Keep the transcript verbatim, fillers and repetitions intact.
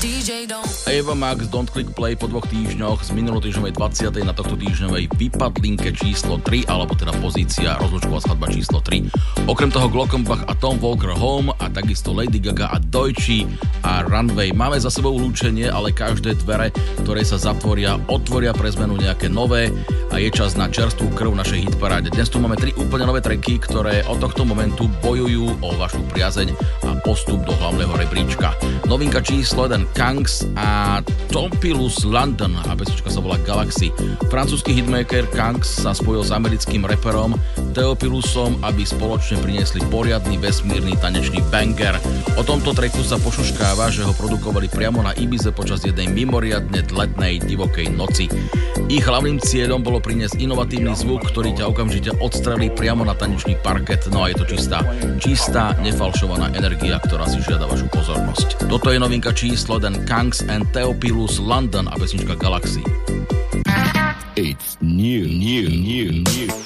Ava Max Don't Click Play po dvoch týždňoch z minulotýždňovej dvadsiatej na tohto týždňovej vypadlinke číslo tri, alebo teda pozícia rozlúčková skladba číslo tri. Okrem toho Glockenbach a Tom Walker Home a takisto Lady Gaga a Deutsche a Runway. Máme za sebou lúčenie, ale každé dvere, ktoré sa zatvoria, otvoria pre zmenu nejaké nové a je čas na čerstvú krv našej hitparáde. Dnes tu máme tri úplne nové tracky, ktoré od tohto momentu bojujú o vašu priazeň a postup do hlavného rebríčka. Novinka číslo jeden Kangs a Topilus London a pesnička sa volá Galaxy. Francúzsky hitmaker Kangs sa spojil s americkým reperom Theophilusom, aby spoločne priniesli poriadny vesmírny tanečný banger. O tomto tracku sa pošuškáva, že ho produkovali priamo na Ibize počas jednej mimoriadne letnej divokej noci. Ich hlavným cieľom bolo priniesť inovatívny zvuk, ktorý ťa okamžite odstrelí priamo na tanečný parket. No a je to čistá, čistá, nefalšovaná energia, ktorá si žiada vašu pozornosť. Toto je novinka číslo jeden Kangs and Theophilus London a pesnička Galaxy. It's new, new, new, new.